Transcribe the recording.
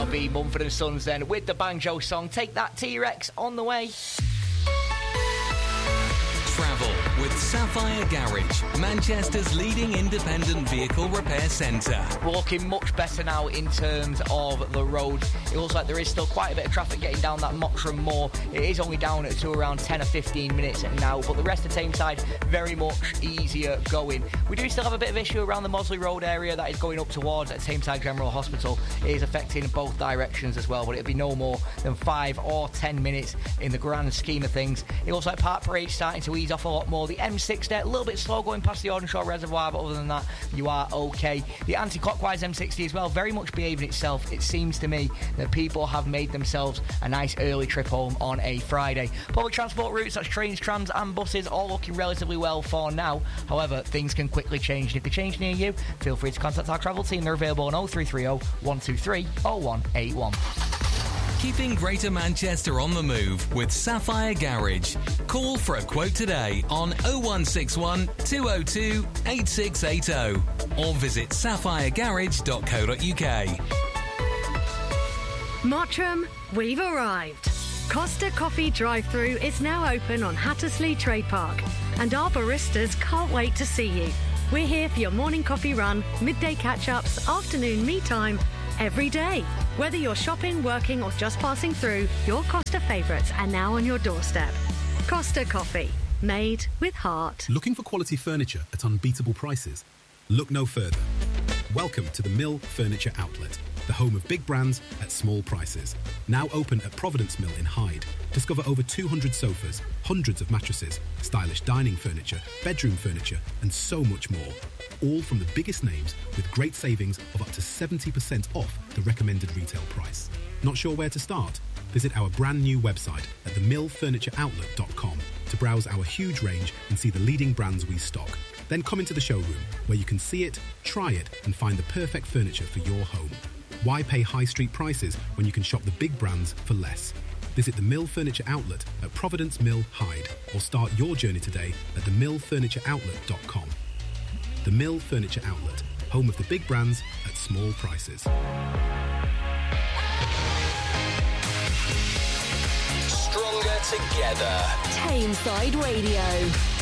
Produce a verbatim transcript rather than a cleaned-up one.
be Mumford and Sons then with the banjo song Take That T-Rex on the way. Travel with Sapphire Garage, Manchester's leading independent vehicle repair centre. We're looking much better now in terms of the road. It looks like there is still quite a bit of traffic getting down that Mottram Moor. It is only down to around ten or fifteen minutes now, but the rest of Tameside, very much easier going. We do still have a bit of issue around the Mosley Road area that is going up towards Tameside General Hospital. It is affecting both directions as well, but it'll be no more than five or ten minutes in the grand scheme of things. It looks like Park Parade starting to ease off a lot more. The M six there, a little bit slow going past the Ordenshaw Reservoir, but other than that, you are okay. The anti-clockwise M sixty as well, very much behaving itself. It seems to me that people have made themselves a nice early trip home on a Friday. Public transport routes, that's trains, trams and buses, all looking relatively well for now. However, things can quickly change, and if they change near you, feel free to contact our travel team. They're available on oh three three oh, one two three, oh one eight one. Keeping Greater Manchester on the move with Sapphire Garage. Call for a quote today on oh one six one, two oh two, eight six eight oh or visit sapphire garage dot co dot uk. Mottram, we've arrived. Costa Coffee drive-thru is now open on Hattersley Trade Park, and our baristas can't wait to see you. We're here for your morning coffee run, midday catch-ups, afternoon me time, every day. Whether you're shopping, working or just passing through, your Costa favourites are now on your doorstep. Costa Coffee, made with heart. Looking for quality furniture at unbeatable prices? Look no further. Welcome to the Mill Furniture Outlet, the home of big brands at small prices. Now open at Providence Mill in Hyde. Discover over two hundred sofas, hundreds of mattresses, stylish dining furniture, bedroom furniture, and so much more. All from the biggest names with great savings of up to seventy percent off the recommended retail price. Not sure where to start? Visit our brand new website at the mill furniture outlet dot com to browse our huge range and see the leading brands we stock. Then come into the showroom where you can see it, try it, and find the perfect furniture for your home. Why pay high street prices when you can shop the big brands for less? Visit the Mill Furniture Outlet at Providence Mill, Hyde, or start your journey today at the mill furniture outlet dot com. The Mill Furniture Outlet, home of the big brands at small prices. Stronger together. Tameside Radio.